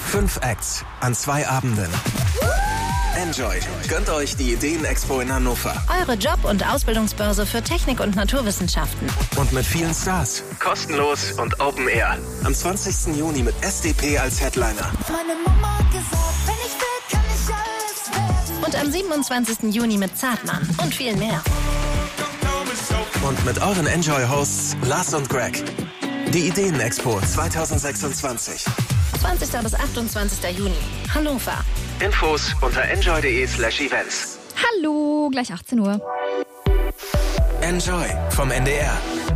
5 Acts an 2 Abenden. Enjoy. Gönnt euch die Ideen-Expo in Hannover. Eure Job- und Ausbildungsbörse für Technik und Naturwissenschaften. Und mit vielen Stars. Kostenlos und Open Air. Am 20. Juni mit SDP als Headliner. Meine Mama hat gesagt, wenn ich will, kann ich alles werden. Und am 27. Juni mit Zartmann und viel mehr. Und mit euren Enjoy-Hosts Lars und Greg. Die Ideen-Expo 2026. 20. bis 28. Juni. Hannover. Infos unter enjoy.de/events. Hallo, gleich 18 Uhr. Enjoy vom NDR.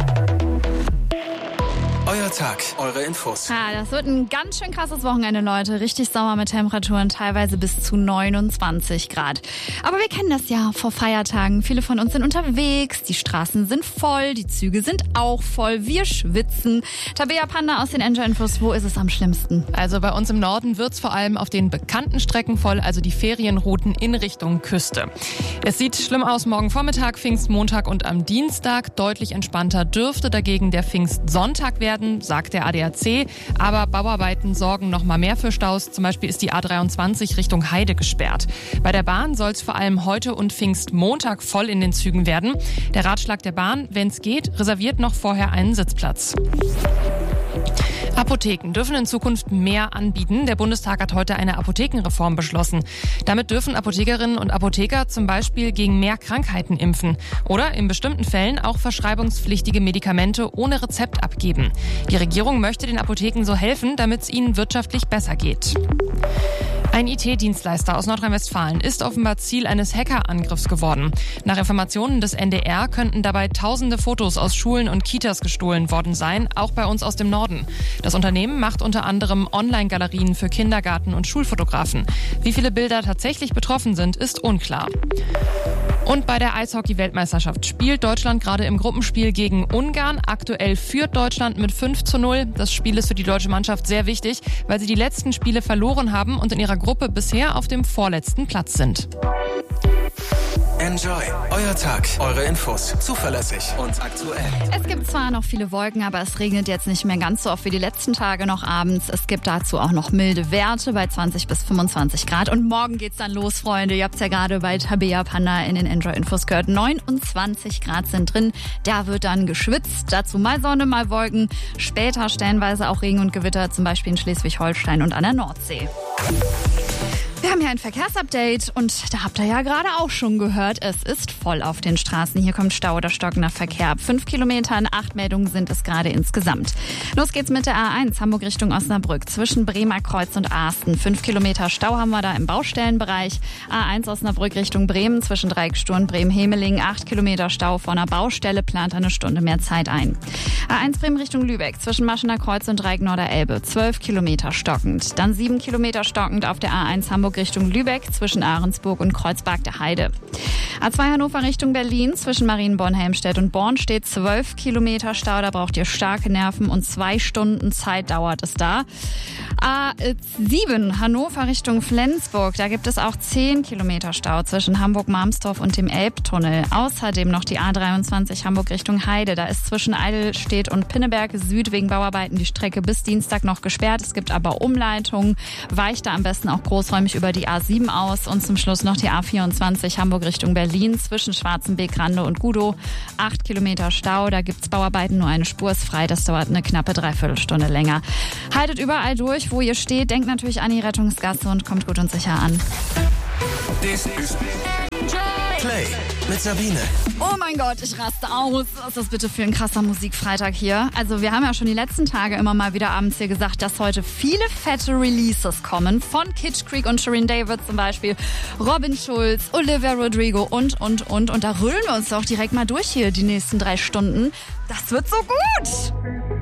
Euer Tag, eure Infos. Das wird ein ganz schön krasses Wochenende, Leute. Richtig Sommer mit Temperaturen teilweise bis zu 29 Grad. Aber wir kennen das ja vor Feiertagen. Viele von uns sind unterwegs, die Straßen sind voll, die Züge sind auch voll, wir schwitzen. Tabea Panda aus den Enjoy-Infos, wo ist es am schlimmsten? Also bei uns im Norden wird's vor allem auf den bekannten Strecken voll, also die Ferienrouten in Richtung Küste. Es sieht schlimm aus morgen Vormittag, Pfingstmontag und am Dienstag. Deutlich entspannter dürfte dagegen der Pfingstsonntag werden, sagt der ADAC. Aber Bauarbeiten sorgen noch mal mehr für Staus. Zum Beispiel ist die A23 Richtung Heide gesperrt. Bei der Bahn soll es vor allem heute und Pfingstmontag voll in den Zügen werden. Der Ratschlag der Bahn, wenn es geht, reserviert noch vorher einen Sitzplatz. Apotheken dürfen in Zukunft mehr anbieten. Der Bundestag hat heute eine Apothekenreform beschlossen. Damit dürfen Apothekerinnen und Apotheker zum Beispiel gegen mehr Krankheiten impfen oder in bestimmten Fällen auch verschreibungspflichtige Medikamente ohne Rezept abgeben. Die Regierung möchte den Apotheken so helfen, damit es ihnen wirtschaftlich besser geht. Ein IT-Dienstleister aus Nordrhein-Westfalen ist offenbar Ziel eines Hackerangriffs geworden. Nach Informationen des NDR könnten dabei tausende Fotos aus Schulen und Kitas gestohlen worden sein, auch bei uns aus dem Norden. Das Unternehmen macht unter anderem Online-Galerien für Kindergarten- und Schulfotografen. Wie viele Bilder tatsächlich betroffen sind, ist unklar. Und bei der Eishockey-Weltmeisterschaft spielt Deutschland gerade im Gruppenspiel gegen Ungarn. Aktuell führt Deutschland mit 5:0. Das Spiel ist für die deutsche Mannschaft sehr wichtig, weil sie die letzten Spiele verloren haben und in ihrer Gruppe bisher auf dem vorletzten Platz sind. Enjoy. Euer Tag, eure Infos. Zuverlässig und aktuell. Es gibt zwar noch viele Wolken, aber es regnet jetzt nicht mehr ganz so oft wie die letzten Tage noch abends. Es gibt dazu auch noch milde Werte bei 20 bis 25 Grad. Und morgen geht's dann los, Freunde. Ihr habt's ja gerade bei Tabea Panda in den Enjoy-Infos gehört. 29 Grad sind drin. Da wird dann geschwitzt. Dazu mal Sonne, mal Wolken. Später stellenweise auch Regen und Gewitter, zum Beispiel in Schleswig-Holstein und an der Nordsee. Wir haben hier ein Verkehrsupdate und da habt ihr ja gerade auch schon gehört, es ist voll auf den Straßen. Hier kommt Stau oder stockender Verkehr. Ab 5 Kilometern, 8 Meldungen sind es gerade insgesamt. Los geht's mit der A1 Hamburg Richtung Osnabrück zwischen Bremer Kreuz und Asten. 5 Kilometer Stau haben wir da im Baustellenbereich. A1 Osnabrück Richtung Bremen zwischen Dreiecksstuhl und Bremen-Hemeling. 8 Kilometer Stau vor einer Baustelle, plant eine Stunde mehr Zeit ein. A1 Bremen Richtung Lübeck zwischen Maschener Kreuz und Dreieck Norderelbe. 12 Kilometer stockend. Dann 7 Kilometer stockend auf der A1 Hamburg Richtung Lübeck zwischen Ahrensburg und Kreuzberg der Heide. A2 Hannover Richtung Berlin zwischen Marienborn-Helmstedt und Born steht 12 Kilometer Stau. Da braucht ihr starke Nerven und 2 Stunden Zeit dauert es da. A7 Hannover Richtung Flensburg. Da gibt es auch 10 Kilometer Stau zwischen Hamburg-Marmsdorf und dem Elbtunnel. Außerdem noch die A23 Hamburg Richtung Heide. Da ist zwischen Eidelstedt und Pinneberg Süd wegen Bauarbeiten die Strecke bis Dienstag noch gesperrt. Es gibt aber Umleitungen. Weicht da am besten auch großräumig über die A7 aus. Und zum Schluss noch die A24 Hamburg Richtung Berlin zwischen Schwarzenbeek, Rande und Gudow. 8 Kilometer Stau. Da gibt's Bauarbeiten, nur eine Spur ist frei. Das dauert eine knappe Dreiviertelstunde länger. Haltet überall durch, wo ihr steht. Denkt natürlich an die Rettungsgasse und kommt gut und sicher an. This is Play mit Sabine. Oh mein Gott, ich raste aus. Was ist das bitte für ein krasser Musikfreitag hier? Also wir haben ja schon die letzten Tage immer mal wieder abends hier gesagt, dass heute viele fette Releases kommen. Von Kitsch Creek und Shirin David zum Beispiel, Robin Schulz, Olivia Rodrigo und. Und da rüllen wir uns doch direkt mal durch hier die nächsten 3 Stunden. Das wird so gut!